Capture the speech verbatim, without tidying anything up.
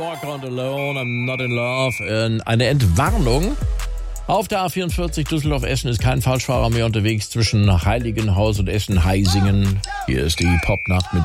Walk on alone, I'm not in love. Eine Entwarnung. Auf der A vierundvierzig Düsseldorf-Essen ist kein Falschfahrer mehr unterwegs zwischen Heiligenhaus und Essen-Heisingen. Hier ist die Popnacht mit